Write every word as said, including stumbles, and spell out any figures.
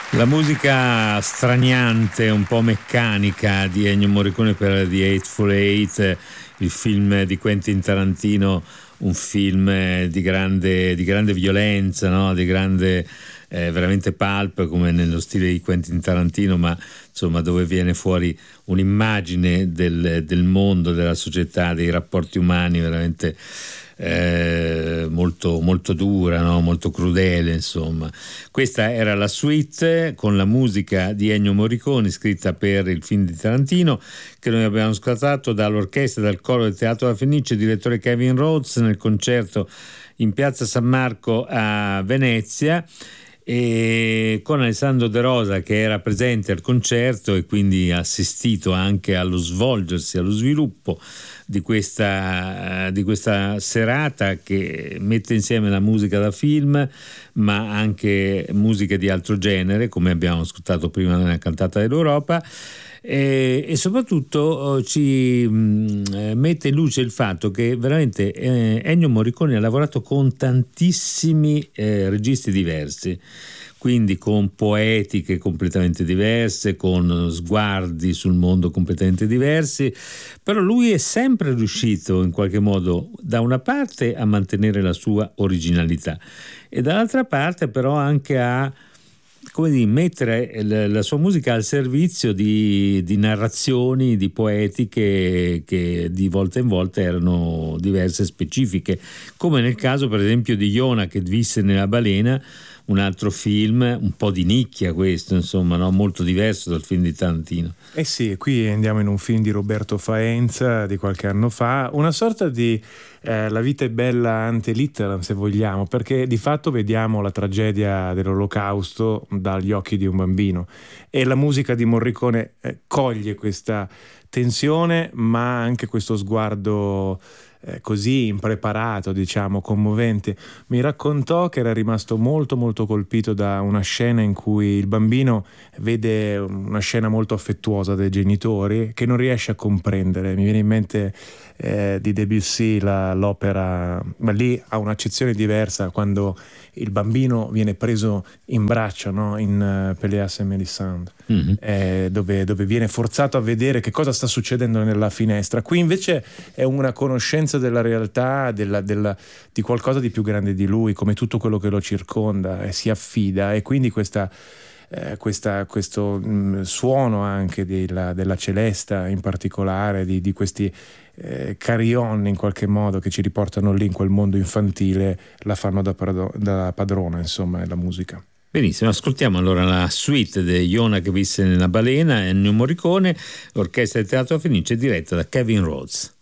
La musica straniante, un po' meccanica di Ennio Morricone per The Hateful Eight, il film di Quentin Tarantino, un film di grande, di grande violenza, no? Di grande eh, veramente pulp, come nello stile di Quentin Tarantino, ma insomma dove viene fuori un'immagine del, del mondo, della società, dei rapporti umani veramente Eh, molto, molto dura, no? Molto crudele, insomma. Questa era la suite con la musica di Ennio Morricone scritta per il film di Tarantino, che noi abbiamo ascoltato dall'orchestra, dal coro del Teatro La Fenice, direttore Kevin Rhodes, nel concerto in Piazza San Marco a Venezia, e con Alessandro De Rosa, che era presente al concerto e quindi ha assistito anche allo svolgersi, allo sviluppo di questa, di questa serata, che mette insieme la musica da film ma anche musica di altro genere, come abbiamo ascoltato prima nella cantata dell'Europa. E, e soprattutto eh, ci mh, mette in luce il fatto che veramente eh, Ennio Morricone ha lavorato con tantissimi eh, registi diversi, quindi con poetiche completamente diverse, con sguardi sul mondo completamente diversi, però lui è sempre riuscito in qualche modo da una parte a mantenere la sua originalità e dall'altra parte però anche a, come dire, mettere la sua musica al servizio di, di narrazioni, di poetiche che di volta in volta erano diverse e specifiche, come nel caso per esempio di Iona che visse nella balena, un altro film un po' di nicchia questo, insomma, no? Molto diverso dal film di Tarantino. Eh sì, qui andiamo in un film di Roberto Faenza di qualche anno fa, una sorta di eh, La vita è bella ante litteram, se vogliamo, perché di fatto vediamo la tragedia dell'Olocausto dagli occhi di un bambino e la musica di Morricone eh, coglie questa tensione ma anche questo sguardo Eh, così impreparato, diciamo, commovente. Mi raccontò che era rimasto molto molto colpito da una scena in cui il bambino vede una scena molto affettuosa dei genitori che non riesce a comprendere. Mi viene in mente eh, di Debussy la, l'opera, ma lì ha un'accezione diversa quando il bambino viene preso in braccio, no? In uh, Pelléas et Mélisande, mm-hmm. eh, dove, dove viene forzato a vedere che cosa sta succedendo nella finestra. Qui invece è una conoscenza della realtà, della, della, di qualcosa di più grande di lui, come tutto quello che lo circonda, e si affida, e quindi questa, eh, questa, questo mh, suono anche della, della celesta in particolare, di, di questi eh, carillon in qualche modo che ci riportano lì in quel mondo infantile, la fanno da, da padrona, insomma, la musica. Benissimo, ascoltiamo allora la suite di Iona che visse nella balena, Ennio Morricone, l'orchestra del Teatro Fenice diretta da Kevin Rhodes.